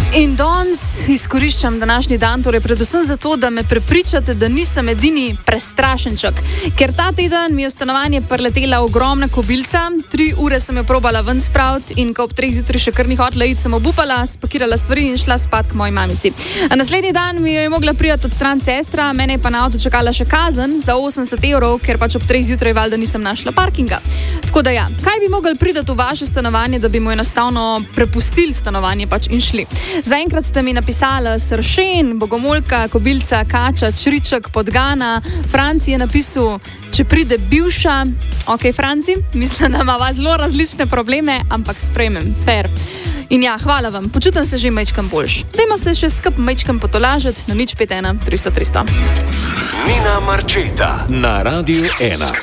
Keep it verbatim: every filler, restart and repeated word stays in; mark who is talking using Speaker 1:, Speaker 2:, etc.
Speaker 1: In danes izkoriščam današnji dan, torej predvsem zato, da me prepričate, da nisem edini prestrašenček. Ker ta teden mi je v stanovanje priletela ogromna kobilca, tri ure sem jo probala ven spraviti in ko ob treh zjutraj še kar ni hotela iti, sem obupala, spakirala stvari in šla spat k moji mamici. A naslednji dan mi jo je mogla prijeti od stran sestra, mene je pa na avto čakala še kazen za osemdeset evrov, ker pač ob treh zjutraj valjda nisem našla parkinga. Tako da ja, kaj bi mogli priti v vaše stanovanje, da bi mu enostavno prepustili stanovanje pač in šli? Zaenkrat ste mi napisali Sršen, Bogomolka, Kobilca, Kača, Čriček, Podgana. Franci je napisal, če pride bivša. Ok, Franci, mislim, da imava zelo različne probleme, ampak sprejmem, fair. In ja, hvala vam, počutim se že majčkam boljš. Dajmo se še skup majčkam potolažiti na nič pet ena tristo tristo.
Speaker 2: Nina Marčeta na Radiu ena.